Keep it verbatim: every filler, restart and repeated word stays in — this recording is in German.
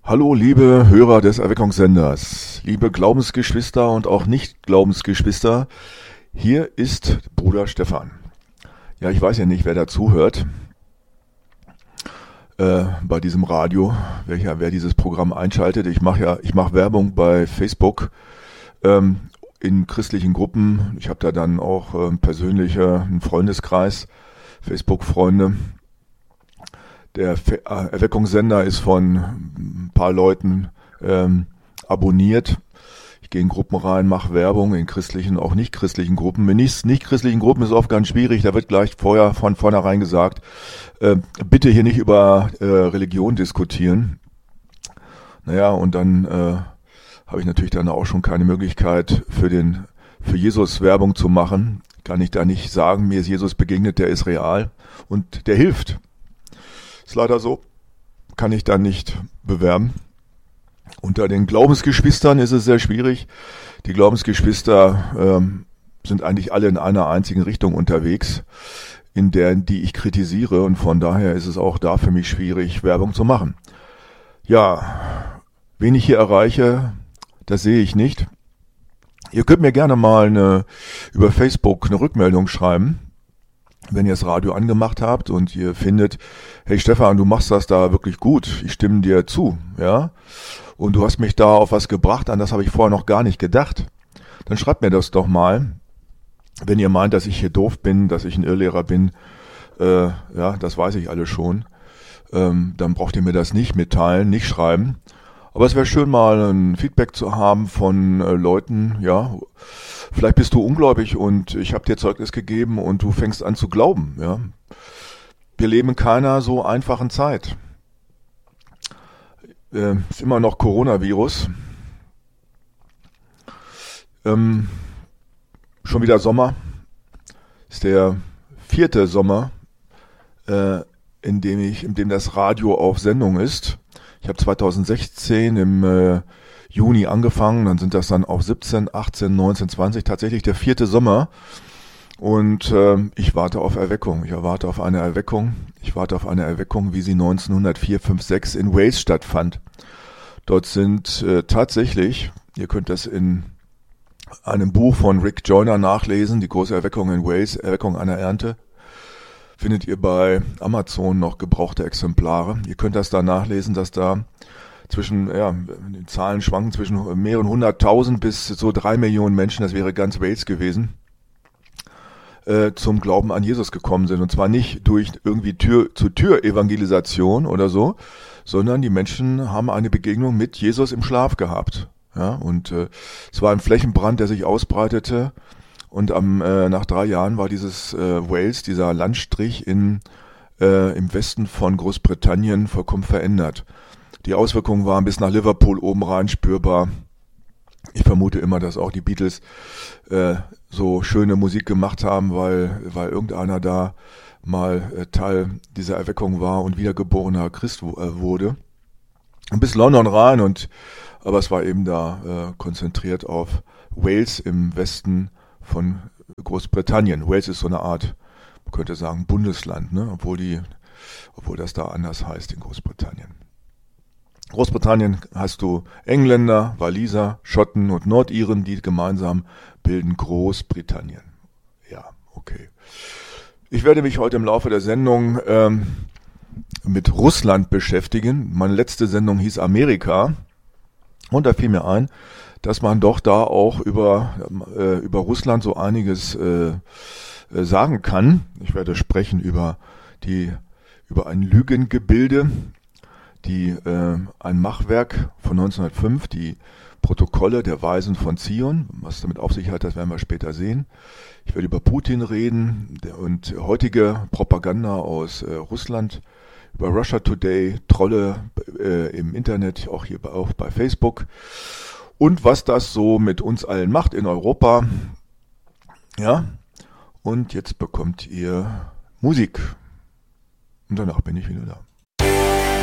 Hallo liebe Hörer des Erweckungssenders, liebe Glaubensgeschwister und auch Nicht-Glaubensgeschwister, hier ist Bruder Stefan. Ja, ich weiß ja nicht, wer da zuhört äh, bei diesem Radio, welcher, wer dieses Programm einschaltet. Ich mache ja, ich mache Werbung bei Facebook ähm, in christlichen Gruppen. Ich habe da dann auch äh, persönlicher einen Freundeskreis, Facebook-Freunde. Der Erweckungssender ist von ein paar Leuten ähm, abonniert. Ich gehe in Gruppen rein, mache Werbung in christlichen, auch nicht christlichen Gruppen. In nicht, nicht christlichen Gruppen ist oft ganz schwierig. Da wird gleich vorher von vornherein gesagt, äh, bitte hier nicht über äh, Religion diskutieren. Naja, und dann äh, habe ich natürlich dann auch schon keine Möglichkeit für den für Jesus Werbung zu machen. Kann ich da nicht sagen, mir ist Jesus begegnet, der ist real und der hilft. Ist leider so, kann ich da nicht bewerben. Unter den Glaubensgeschwistern ist es sehr schwierig. Die Glaubensgeschwister ähm, sind eigentlich alle in einer einzigen Richtung unterwegs, in der, die ich kritisiere, und von daher ist es auch da für mich schwierig, Werbung zu machen. Ja, wen ich hier erreiche, das sehe ich nicht. Ihr könnt mir gerne mal eine, über Facebook eine Rückmeldung schreiben, wenn ihr das Radio angemacht habt und ihr findet, hey Stefan, du machst das da wirklich gut, ich stimme dir zu, ja, und du hast mich da auf was gebracht, an das habe ich vorher noch gar nicht gedacht, dann schreibt mir das doch mal. Wenn ihr meint, dass ich hier doof bin, dass ich ein Irrlehrer bin, äh, ja, das weiß ich alles schon, ähm, dann braucht ihr mir das nicht mitteilen, nicht schreiben. Aber es wäre schön, mal ein Feedback zu haben von äh, Leuten, ja, vielleicht bist du ungläubig und ich habe dir Zeugnis gegeben und du fängst an zu glauben, ja. Wir leben in keiner so einfachen Zeit. Äh, ist immer noch Coronavirus. Ähm, schon wieder Sommer. Ist der vierte Sommer, äh, in dem ich, in dem das Radio auf Sendung ist. Ich habe zweitausendsechzehn im äh, Juni angefangen, dann sind das dann auch siebzehn, achtzehn, neunzehn, zwanzig, tatsächlich der vierte Sommer. Und äh, ich warte auf Erweckung. Ich erwarte auf eine Erweckung. Ich warte auf eine Erweckung, wie sie neunzehnhundertvier, fünf, sechs in Wales stattfand. Dort sind äh, tatsächlich, ihr könnt das in einem Buch von Rick Joyner nachlesen, die große Erweckung in Wales, Erweckung einer Ernte, findet ihr bei Amazon noch gebrauchte Exemplare. Ihr könnt das da nachlesen, dass da zwischen, ja, die Zahlen schwanken zwischen mehreren hunderttausend bis so drei Millionen Menschen, das wäre ganz Wales gewesen, äh, zum Glauben an Jesus gekommen sind. Und zwar nicht durch irgendwie Tür-zu-Tür-Evangelisation oder so, sondern die Menschen haben eine Begegnung mit Jesus im Schlaf gehabt. Ja, und äh, es war ein Flächenbrand, der sich ausbreitete. Und am, äh, nach drei Jahren war dieses äh, Wales, dieser Landstrich in, äh, im Westen von Großbritannien vollkommen verändert. Die Auswirkungen waren bis nach Liverpool oben rein spürbar. Ich vermute immer, dass auch die Beatles äh, so schöne Musik gemacht haben, weil, weil irgendeiner da mal äh, Teil dieser Erweckung war und wiedergeborener Christ äh, wurde. Und bis London rein, und aber es war eben da äh, konzentriert auf Wales im Westen von Großbritannien. Wales ist so eine Art, man könnte sagen, Bundesland, ne? obwohl die, obwohl das da anders heißt in Großbritannien. Großbritannien hast du Engländer, Waliser, Schotten und Nordiren, die gemeinsam bilden Großbritannien. Ja, okay. Ich werde mich heute im Laufe der Sendung ähm, mit Russland beschäftigen. Meine letzte Sendung hieß Amerika, und da fiel mir ein, dass man doch da auch über, äh, über Russland so einiges äh, äh, sagen kann. Ich werde sprechen über die, über ein Lügengebilde, die, äh, ein Machwerk von neunzehnhundertfünf, die Protokolle der Weisen von Zion. Was damit auf sich hat, das werden wir später sehen. Ich werde über Putin reden der, und heutige Propaganda aus äh, Russland, über Russia Today, Trolle äh, im Internet, auch hier auch bei Facebook. Und was das so mit uns allen macht in Europa. Ja, und jetzt bekommt ihr Musik. Und danach bin ich wieder da.